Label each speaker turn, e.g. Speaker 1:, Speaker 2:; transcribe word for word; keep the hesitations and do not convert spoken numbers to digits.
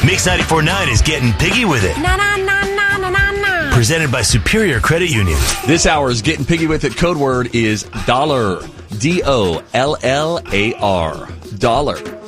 Speaker 1: Mix ninety-four point nine is getting piggy with it.
Speaker 2: Na na na na na na na.
Speaker 1: Presented by Superior Credit Union.
Speaker 3: This hour's Getting Piggy With It code word is dollar. D O L L A R. Dollar.